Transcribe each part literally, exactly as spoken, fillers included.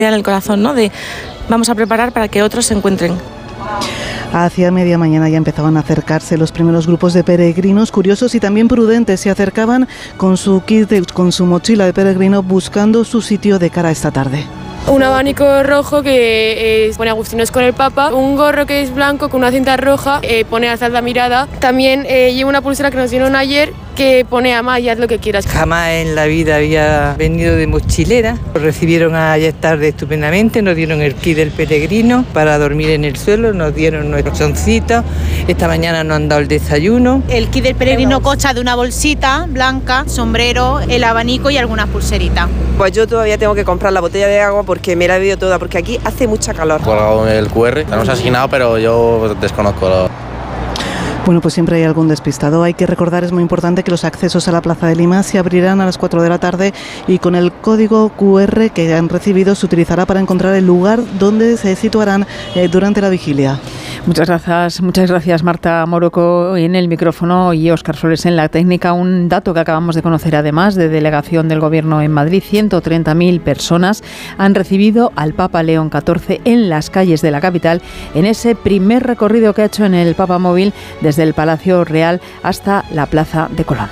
en el corazón, ¿no? De vamos a preparar para que otros se encuentren. Hacia media mañana ya empezaban a acercarse los primeros grupos de peregrinos, curiosos y también prudentes. Se acercaban con su kit, de, con su mochila de peregrino, buscando su sitio de cara a esta tarde. Un abanico rojo que eh, pone Agustinos con el Papa, un gorro que es blanco con una cinta roja, eh, pone Alzad la mirada. También eh, llevo una pulsera que nos dieron ayer que pone ama y haz lo que quieras. Jamás en la vida había venido de mochilera. Nos recibieron ayer tarde estupendamente, nos dieron el kit del peregrino para dormir en el suelo, nos dieron nuestros choncitos, esta mañana nos han dado el desayuno. El kit del peregrino consta de una bolsita blanca, sombrero, el abanico y algunas pulseritas. Pues yo todavía tengo que comprar la botella de agua porque me la he bebido toda, porque aquí hace mucha calor. Colgado el cu erre, tenemos asignado, pero yo desconozco lo... Bueno, pues siempre hay algún despistado. Hay que recordar, es muy importante, que los accesos a la Plaza de Lima se abrirán a las cuatro de la tarde y con el código cu erre que han recibido se utilizará para encontrar el lugar donde se situarán eh, durante la vigilia. Muchas gracias, muchas gracias Marta Moroco en el micrófono y Óscar Soles en la técnica. Un dato que acabamos de conocer además de delegación del Gobierno en Madrid: ciento treinta mil personas han recibido al Papa León catorce en las calles de la capital en ese primer recorrido que ha hecho en el Papa Móvil desde el Palacio Real hasta la Plaza de Colón.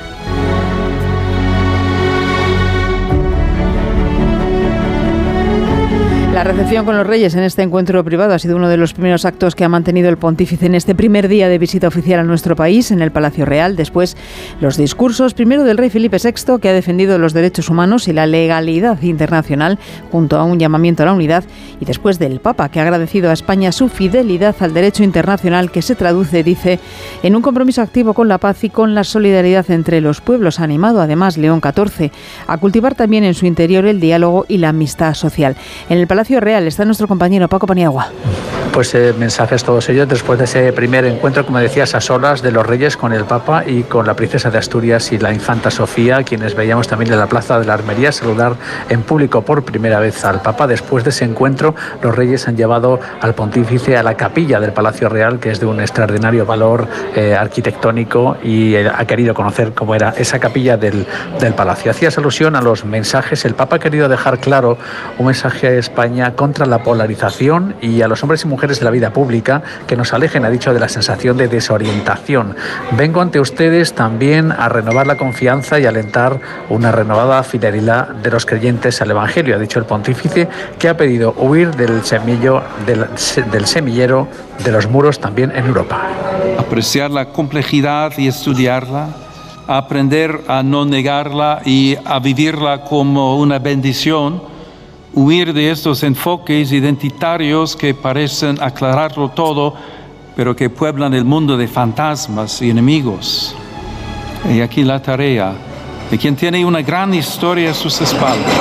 La recepción con los reyes en este encuentro privado ha sido uno de los primeros actos que ha mantenido el pontífice en este primer día de visita oficial a nuestro país, en el Palacio Real. Después, los discursos, primero del rey Felipe sexto, que ha defendido los derechos humanos y la legalidad internacional, junto a un llamamiento a la unidad, y después del Papa, que ha agradecido a España su fidelidad al derecho internacional, que se traduce, dice, en un compromiso activo con la paz y con la solidaridad entre los pueblos. Ha animado, además, León catorce a cultivar también en su interior el diálogo y la amistad social. En el Palacio Real está nuestro compañero Paco Paniagua. Pues eh, mensajes todos ellos después de ese primer encuentro, como decías, a solas de los reyes con el Papa y con la princesa de Asturias y la infanta Sofía, quienes veíamos también en la Plaza de la Armería saludar en público por primera vez al Papa. Después de ese encuentro, los reyes han llevado al pontífice a la capilla del Palacio Real, que es de un extraordinario valor eh, arquitectónico, y eh, ha querido conocer cómo era esa capilla del, del Palacio. Hacías alusión a los mensajes. El Papa ha querido dejar claro un mensaje a España contra la polarización y a los hombres y mujeres de la vida pública que nos alejen, ha dicho, de la sensación de desorientación. Vengo ante ustedes también a renovar la confianza y alentar una renovada fidelidad de los creyentes al Evangelio, ha dicho el pontífice, que ha pedido huir del semillo, del, del semillero de los muros también en Europa. Apreciar la complejidad y estudiarla, aprender a no negarla y a vivirla como una bendición. Huir de estos enfoques identitarios que parecen aclararlo todo, pero que pueblan el mundo de fantasmas y enemigos. Y aquí la tarea de quien tiene una gran historia a sus espaldas.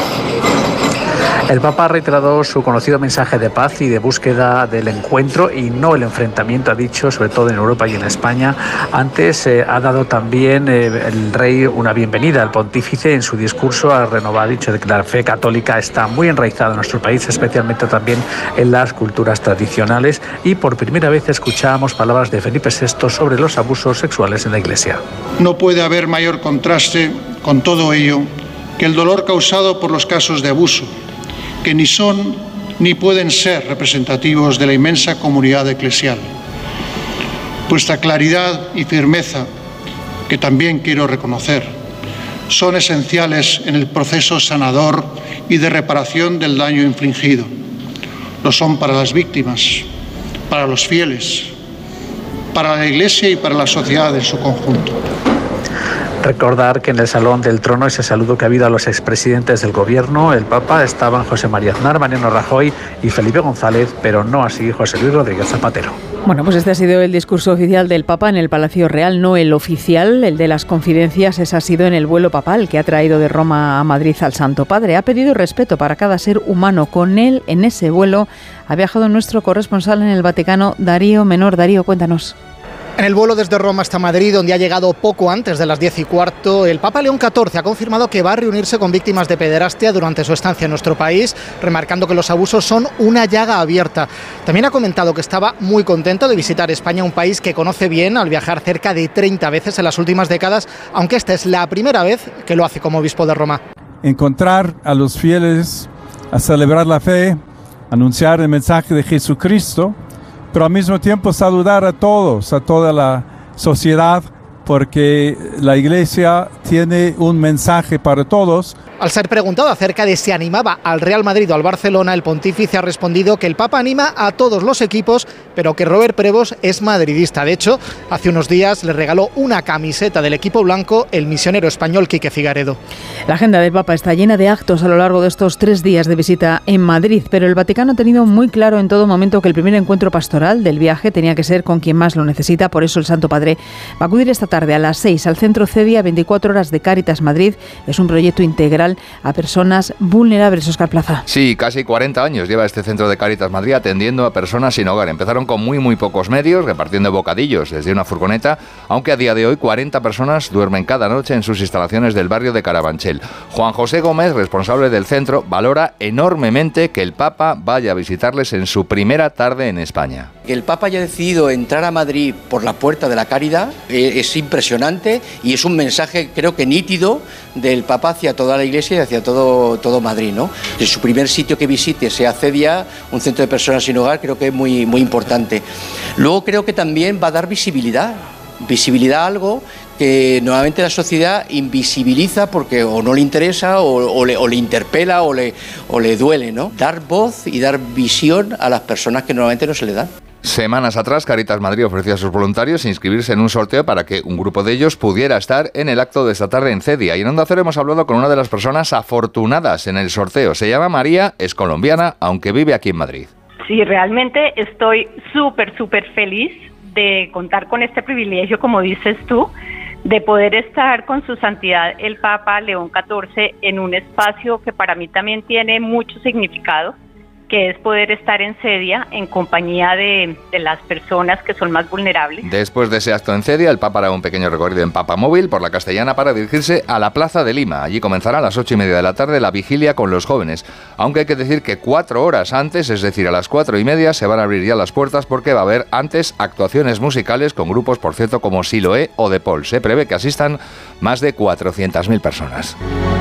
El Papa ha reiterado su conocido mensaje de paz y de búsqueda del encuentro y no el enfrentamiento, ha dicho, sobre todo en Europa y en España. Antes eh, ha dado también eh, el rey una bienvenida al pontífice en su discurso. Ha renovado, ha dicho de que la fe católica está muy enraizada en nuestro país, especialmente también en las culturas tradicionales, y por primera vez escuchábamos palabras de Felipe sexto sobre los abusos sexuales en la Iglesia. No puede haber mayor contraste con todo ello que el dolor causado por los casos de abuso, que ni son ni pueden ser representativos de la inmensa comunidad eclesial. Vuestra claridad y firmeza, que también quiero reconocer, son esenciales en el proceso sanador y de reparación del daño infligido. Lo son para las víctimas, para los fieles, para la Iglesia y para la sociedad en su conjunto. Recordar que en el Salón del Trono, ese saludo que ha habido a los expresidentes del Gobierno, el Papa, estaban José María Aznar, Mariano Rajoy y Felipe González, pero no así José Luis Rodríguez Zapatero. Bueno, pues este ha sido el discurso oficial del Papa en el Palacio Real, no el oficial, el de las confidencias. Ese ha sido en el vuelo papal que ha traído de Roma a Madrid al Santo Padre. Ha pedido respeto para cada ser humano. Con él, en ese vuelo, ha viajado nuestro corresponsal en el Vaticano, Darío Menor. Darío, cuéntanos. En el vuelo desde Roma hasta Madrid, donde ha llegado poco antes de las diez y cuarto, el Papa León catorce ha confirmado que va a reunirse con víctimas de pederastia durante su estancia en nuestro país, remarcando que los abusos son una llaga abierta. También ha comentado que estaba muy contento de visitar España, un país que conoce bien al viajar cerca de treinta veces en las últimas décadas, aunque esta es la primera vez que lo hace como obispo de Roma. Encontrar a los fieles a celebrar la fe, anunciar el mensaje de Jesucristo, pero al mismo tiempo saludar a todos, a toda la sociedad, porque la Iglesia tiene un mensaje para todos. Al ser preguntado acerca de si animaba al Real Madrid o al Barcelona, el pontífice ha respondido que el Papa anima a todos los equipos, pero que Robert Prevost es madridista. De hecho, hace unos días le regaló una camiseta del equipo blanco el misionero español Quique Figaredo. La agenda del Papa está llena de actos a lo largo de estos tres días de visita en Madrid, pero el Vaticano ha tenido muy claro en todo momento que el primer encuentro pastoral del viaje tenía que ser con quien más lo necesita. Por eso el Santo Padre va a acudir esta tarde a las seis al Centro Cedia, veinticuatro horas de Cáritas Madrid. Es un proyecto integral a personas vulnerables. Óscar Plaza. Sí, casi cuarenta años lleva este Centro de Cáritas Madrid atendiendo a personas sin hogar. Empezaron con muy muy pocos medios, repartiendo bocadillos desde una furgoneta, aunque a día de hoy cuarenta personas duermen cada noche en sus instalaciones del barrio de Carabanchel. Juan José Gómez, responsable del centro, valora enormemente que el Papa vaya a visitarles en su primera tarde en España. Que el Papa haya decidido entrar a Madrid por la puerta de la caridad eh, es impresionante y es un mensaje, creo que nítido, del Papa hacia toda la Iglesia y hacia todo, todo Madrid, ¿no? Que su primer sitio que visite sea Cedia, un centro de personas sin hogar, creo que es muy, muy importante. Luego creo que también va a dar visibilidad, visibilidad a algo que normalmente la sociedad invisibiliza porque o no le interesa o, o, le, o le interpela o le, o le duele, ¿no? Dar voz y dar visión a las personas que normalmente no se le dan. Semanas atrás, Cáritas Madrid ofrecía a sus voluntarios inscribirse en un sorteo para que un grupo de ellos pudiera estar en el acto de esta tarde en Cedia. Y en Onda Cero hemos hablado con una de las personas afortunadas en el sorteo. Se llama María, es colombiana, aunque vive aquí en Madrid. Sí, realmente estoy súper, súper feliz de contar con este privilegio, como dices tú, de poder estar con su santidad el Papa León catorce en un espacio que para mí también tiene mucho significado, que es poder estar en Cedia en compañía de, de las personas que son más vulnerables. Después de ese acto en Cedia, el Papa hará un pequeño recorrido en Papamóvil por la Castellana para dirigirse a la Plaza de Lima. Allí comenzará a las ocho y media de la tarde la vigilia con los jóvenes. Aunque hay que decir que cuatro horas antes, es decir, a las cuatro y media, se van a abrir ya las puertas porque va a haber antes actuaciones musicales con grupos, por cierto, como Siloé o The Paul. Se prevé que asistan más de cuatrocientas mil personas.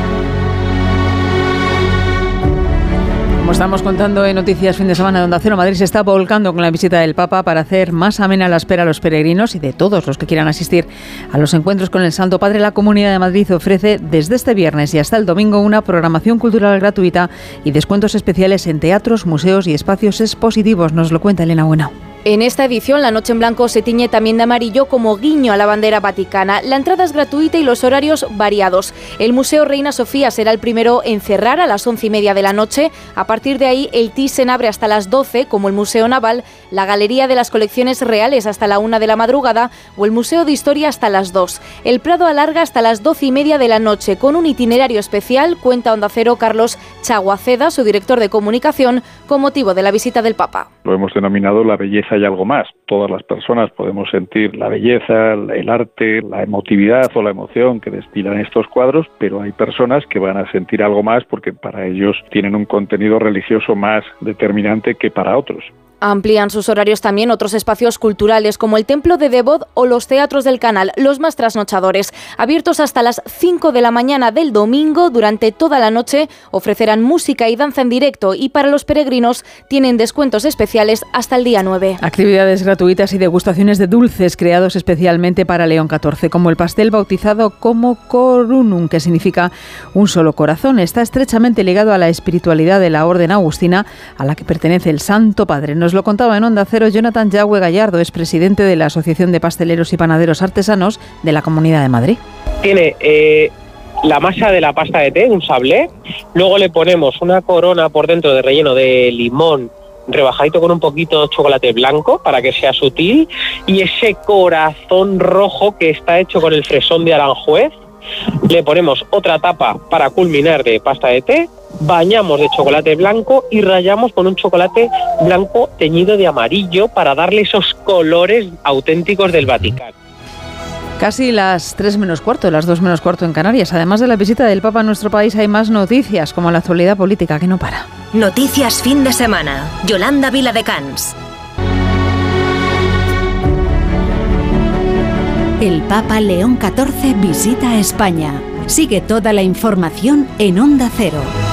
Como estamos contando en Noticias Fin de Semana de Onda Cero, Madrid se está volcando con la visita del Papa para hacer más amena la espera a los peregrinos y de todos los que quieran asistir a los encuentros con el Santo Padre. La Comunidad de Madrid ofrece desde este viernes y hasta el domingo una programación cultural gratuita y descuentos especiales en teatros, museos y espacios expositivos. Nos lo cuenta Elena Bueno. En esta edición, la Noche en Blanco se tiñe también de amarillo como guiño a la bandera vaticana. La entrada es gratuita y los horarios variados. El Museo Reina Sofía será el primero en cerrar a las once y media de la noche. A partir de ahí, el Thyssen abre hasta las doce, como el Museo Naval, la Galería de las Colecciones Reales hasta la una de la madrugada o el Museo de Historia hasta las dos. El Prado alarga hasta las doce y media de la noche con un itinerario especial, cuenta Onda Cero Carlos Chaguaceda, su director de comunicación, con motivo de la visita del Papa. Lo hemos denominado la belleza y algo más. Todas las personas podemos sentir la belleza, el arte, la emotividad o la emoción que destilan estos cuadros, pero hay personas que van a sentir algo más porque para ellos tienen un contenido religioso más determinante que para otros. Amplían sus horarios también otros espacios culturales como el Templo de Devot o los Teatros del Canal, los más trasnochadores. Abiertos hasta las cinco de la mañana del domingo, durante toda la noche ofrecerán música y danza en directo y para los peregrinos tienen descuentos especiales hasta el día nueve. Actividades gratuitas y degustaciones de dulces creados especialmente para León catorce, como el pastel bautizado como Corunum, que significa un solo corazón. Está estrechamente ligado a la espiritualidad de la Orden Agustina, a la que pertenece el Santo Padre. Nos lo contaba en Onda Cero Jonathan Yagüe Gallardo, es presidente de la Asociación de Pasteleros y Panaderos Artesanos de la Comunidad de Madrid. Tiene eh, la masa de la pasta de té, un sablé, luego le ponemos una corona por dentro de relleno de limón, rebajadito con un poquito de chocolate blanco para que sea sutil, y ese corazón rojo que está hecho con el fresón de Aranjuez. Le ponemos otra tapa para culminar de pasta de té, bañamos de chocolate blanco y rallamos con un chocolate blanco teñido de amarillo para darle esos colores auténticos del Vaticano. Casi las tres menos cuarto, las dos menos cuarto en Canarias. Además de la visita del Papa a nuestro país, hay más noticias, como la actualidad política que no para. Noticias Fin de Semana. Yolanda Viladecans. El Papa León catorce visita España. Sigue toda la información en Onda Cero.